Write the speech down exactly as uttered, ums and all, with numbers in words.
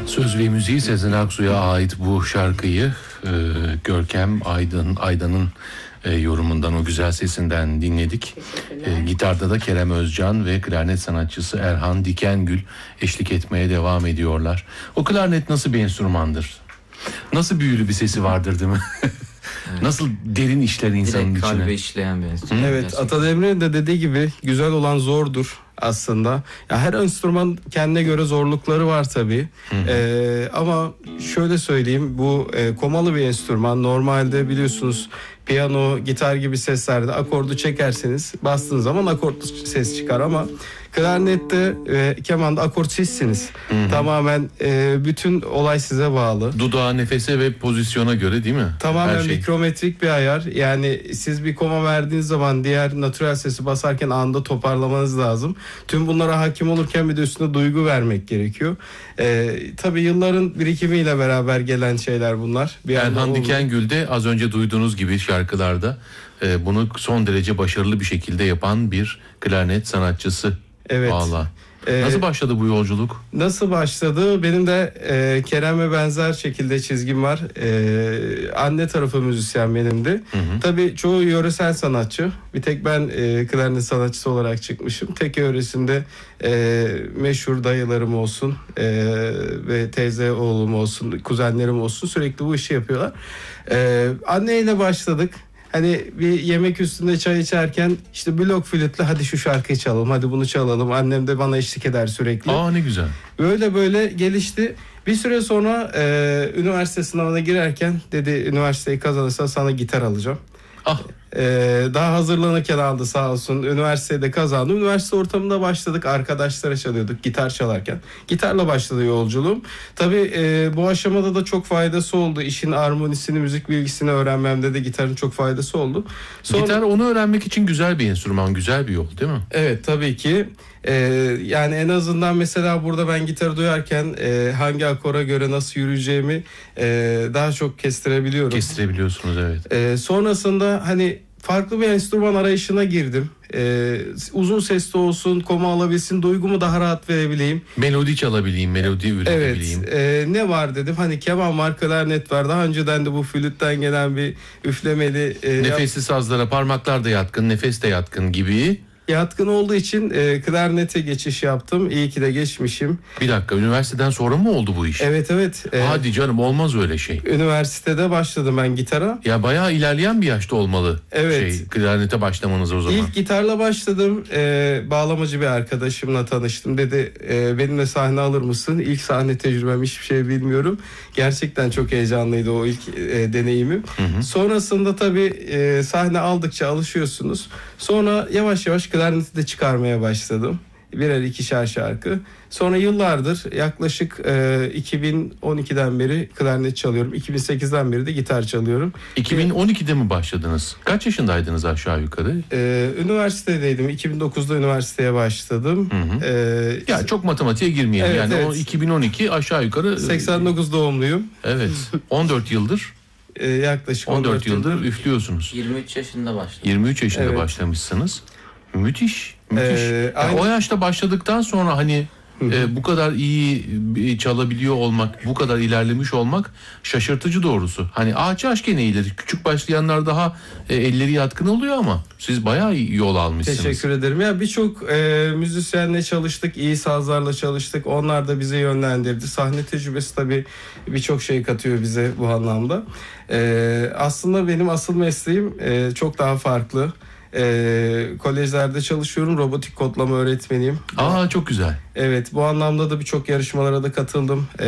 Söz ve müziği Sezen Aksu'ya ait bu şarkıyı e, Görkem Aydın Aydan'ın e, yorumundan, o güzel sesinden dinledik. E, gitarda da Kerem Özcan ve klarnet sanatçısı Erhan Dikengül eşlik etmeye devam ediyorlar. O klarnet nasıl bir enstrümandır? Nasıl büyülü bir sesi vardır, değil mi? Evet. Nasıl derin işler insanın Direkt içine. kalbe işleyen bir enstrüman. Evet, gerçekten. Atademre'nin de dediği gibi güzel olan zordur aslında. Ya her enstrüman kendine göre zorlukları var tabii. Ee, ama şöyle söyleyeyim, bu e, komalı bir enstrüman. Normalde biliyorsunuz piyano, gitar gibi seslerde akordu çekerseniz bastığınız zaman akortlu ses çıkar, ama klarnette ve kemanda akort sizsiniz. Hı hı. Tamamen e, bütün olay size bağlı. Dudağa, nefese ve pozisyona göre, değil mi? Tamamen şey. mikrometrik bir ayar. Yani siz bir koma verdiğiniz zaman diğer natürel sesi basarken anında toparlamanız lazım. Tüm bunlara hakim olurken bir de üstüne duygu vermek gerekiyor. Ee, tabii yılların birikimiyle beraber gelen şeyler bunlar. Bir Erhan Dikengül de az önce duyduğunuz gibi şarkılarda e, bunu son derece başarılı bir şekilde yapan bir klarnet sanatçısı. Evet. Vallahi. Nasıl başladı bu yolculuk? Nasıl başladı? Benim de e, Kerem'e benzer şekilde çizgim var. E, anne tarafı müzisyen benim de. Hı hı. Tabii çoğu yöresel sanatçı. Bir tek ben e, klarnet sanatçısı olarak çıkmışım. Tek yöresinde e, meşhur dayılarım olsun e, ve teyze oğlum olsun, kuzenlerim olsun, sürekli bu işi yapıyorlar. E, anneyle başladık. Hani bir yemek üstünde çay içerken işte blok flütle hadi şu şarkıyı çalalım, hadi bunu çalalım. Annem de bana eşlik eder sürekli. Aa, ne güzel. Böyle böyle gelişti. Bir süre sonra e, üniversite sınavına girerken dedi, üniversiteyi kazanırsan sana gitar alacağım. Ah. Ee, daha hazırlanırken aldı sağ olsun. Üniversitede kazandım. Üniversite ortamında başladık. Arkadaşlara çalıyorduk gitar çalarken. Gitarla başladı yolculuğum. Tabii e, bu aşamada da çok faydası oldu. İşin armonisini, müzik bilgisini öğrenmemde de gitarın çok faydası oldu. Sonra... Gitar onu öğrenmek için güzel bir enstrüman, güzel bir yol, değil mi? Evet, tabii ki. Ee, yani en azından mesela burada ben gitarı duyarken e, hangi akora göre nasıl yürüyeceğimi e, daha çok kestirebiliyorum. Kestirebiliyorsunuz, evet. Ee, sonrasında hani farklı bir enstrüman arayışına girdim. Ee, uzun sesli olsun, koma alabilsin, duygumu daha rahat verebileyim. Melodi çalabileyim, melodi üretebileyim. Evet, e, ne var dedim. Hani keman var, klarnet var. Daha önceden de bu flütten gelen bir üflemeli... E, Nefesli sazlara parmaklar da yatkın, nefes de yatkın gibi... Yatkın olduğu için e, klarnete geçiş yaptım. İyi ki de geçmişim. Bir dakika, üniversiteden sonra mı oldu bu iş? Evet, evet. E, Hadi canım, olmaz öyle şey. Üniversitede başladım ben gitara. Ya bayağı ilerleyen bir yaşta olmalı. Evet. Şey, klarnete başlamanız o zaman. İlk gitarla başladım. E, bağlamacı bir arkadaşımla tanıştım. Dedi e, benimle sahne alır mısın? İlk sahne tecrübem, hiçbir şey bilmiyorum. Gerçekten çok heyecanlıydı o ilk e, deneyimim. Hı hı. Sonrasında tabii e, sahne aldıkça alışıyorsunuz. Sonra yavaş yavaş klarneti de çıkarmaya başladım. Birer ikişer şarkı. Sonra yıllardır, yaklaşık e, iki bin on ikiden beri klarnet çalıyorum. iki bin sekizden beri de gitar çalıyorum. iki bin on ikide mi başladınız? Kaç yaşındaydınız aşağı yukarı? E, üniversitedeydim. iki bin dokuzda üniversiteye başladım. Hı hı. E, ya çok matematiğe girmeyelim. Evet, yani evet. o iki bin on iki aşağı yukarı. seksen dokuz doğumluyum. Evet. on dört yıldır. E, yaklaşık on dört yıldır üflüyorsunuz. yirmi üç yaşında başladım. yirmi üç yaşında evet. başlamışsınız. Müthiş. Müthiş. Ee, yani o yaşta başladıktan sonra hani e, bu kadar iyi çalabiliyor olmak, bu kadar ilerlemiş olmak şaşırtıcı doğrusu. Hani ağaç aşken eğilir. Küçük başlayanlar daha e, elleri yatkın oluyor ama siz bayağı iyi yol almışsınız. Teşekkür ederim. Ya birçok e, müzisyenle çalıştık, iyi sazlarla çalıştık. Onlar da bizi yönlendirdi. Sahne tecrübesi tabii birçok şey katıyor bize bu anlamda. E, aslında benim asıl mesleğim e, çok daha farklı. Ee, kolejlerde çalışıyorum. Robotik kodlama öğretmeniyim. Aa, çok güzel. Evet, bu anlamda da birçok yarışmalara da katıldım.